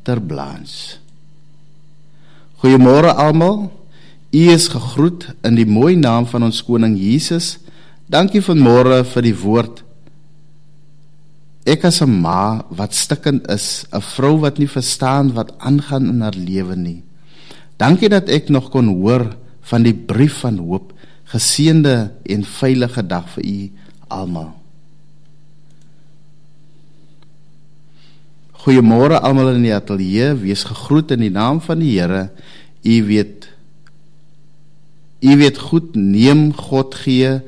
ter Blanche. Goeiemôre almal, u is gegroet in die mooi naam van ons koning Jesus. Dankie vanmôre vir die woord. Ek as 'n ma wat stikkend is, 'n vrou wat nie verstaan wat aangaan in haar lewe nie. Dankie dat ek nog kon hoor van die brief van hoop, geseënde en veilige dag vir u almal. Goeiemôre almal in die ateljee, wees gegroet in die naam van die Here. U weet goed, neem God gee.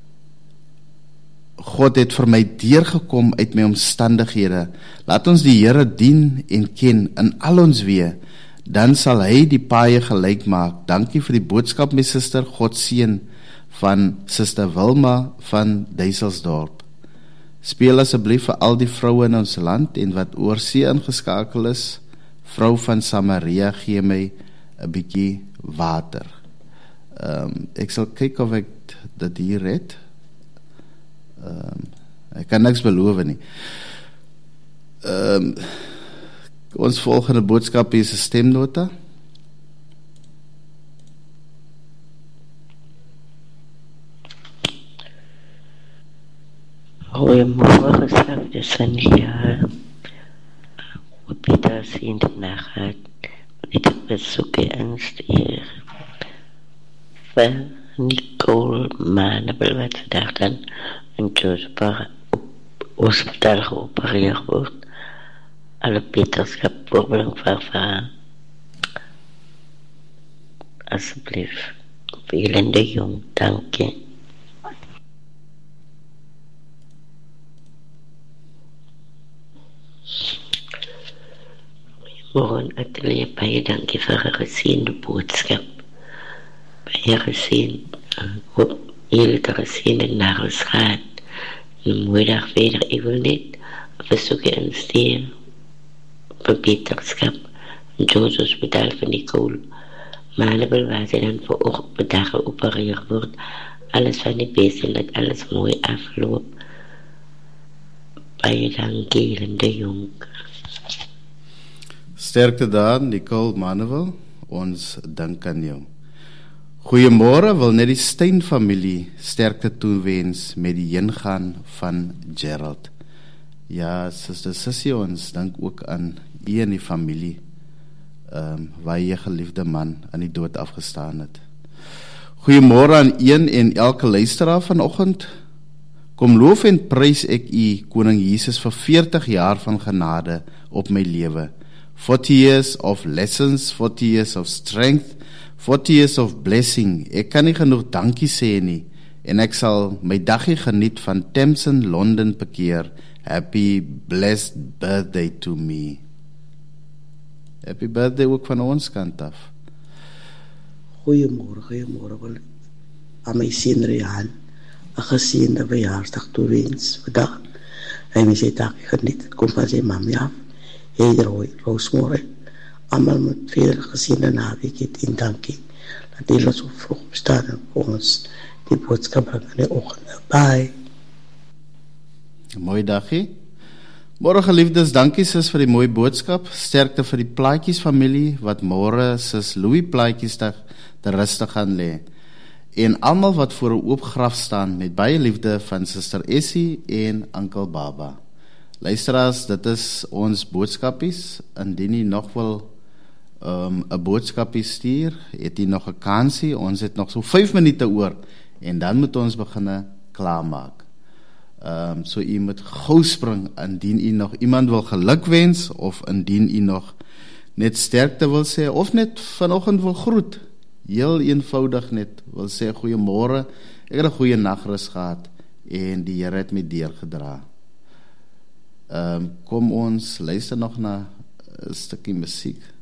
God het vir my deurgekom uit my omstandighede. Laat ons die Here dien en ken in al ons weë, dan sal hy die paaie gelyk maak. Dankie vir die boodskap, my suster. God seën, van Suster Wilma van Duiselsdorp. Speel asseblief vir al die vroue in ons land en wat oor see ingeskakel is. Vrou van Samaria, gee my 'n bietjie water. Ek sal kyk of ek dit hier red. Ek kan niks beloof nie. Ons volgende boodskap is 'n stemnota. Goeiemôre, geslagte Sandia. Wat Pieter sien vandaag uit. Dit is bezoeken en stier. Van Nicole Manabel, wat vandaag dan in Joseph hospitaal geopereerd wordt. Alle Pieterschap voorbelang van alsjeblieft. Velen de Jong, dank je. Morgen atelier, baie dankie vir 'n geseënde boodskap. Baie geseën, hele geseënde nagels gehad. 'n Mooi dag verder. Ek wil net versoeken en stuur vir Pieterskap in George Hospitaal van Nicole. Manabel waar sy dan vir oogbedag geopereerd word. Alles van die beste en dat alles mooi afloop. Baie dankie, Linde Jong. Sterkte daar, Nicole Manewil, ons dink aan jou. Goeiemôre, wil net die Steyn familie sterkte toewens met die heengaan van Gerald. Ja, Suster Sissie, ons dink ook aan u en die familie, waar jy geliefde man aan die dood afgestaan het. Goeiemôre aan een en elke luisteraar vanoggend. Kom loof en prys ek u, Koning Jesus, vir 40 jaar van genade op my lewe. 40 years of lessons, 40 years of strength, 40 years of blessing. Ek kan nie genoeg dankie sê nie, en ek sal my dagie geniet van Thamson, Londen bekeer. Happy blessed birthday to me. Happy birthday ook van ons kant af. Goeiemôre, wil aan my seun Rian 'n geseënde verjaarsdag toewens vandag. Hy het sy dag geniet, kom van sy mamma af. Roosmore, allemaal met veel geziene naweek en dankie dat jullie zo vroeg bestaan en voor ons die boodschap brengen in de ochtend. Bye. Mooi dagie. Môre geliefdes, dankie sis vir die mooi boodskap. Sterkte vir die Plaatjies familie wat môre sis Louis Plaatjies te rustig gaan lê. En almal wat voor 'n oop graf staan met baie liefde van Suster Essie en Oom Baba. Luisteraars, dit is ons boodskapies. Indien jy nog wil 'n boodskapie stuur, het jy nog 'n kansie. Ons het nog so 5 minute oor en dan moet ons begin klaarmaak. So jy moet gou spring indien jy nog iemand wil gelukwens of indien jy nog net sterkte wil sê of net vanoggend wil groet. Heel eenvoudig net wil sê goeiemôre. Ek het 'n goeie nagrus gehad en die Here het my deurgedra. Kom ons luister nog na 'n stukkie musiek.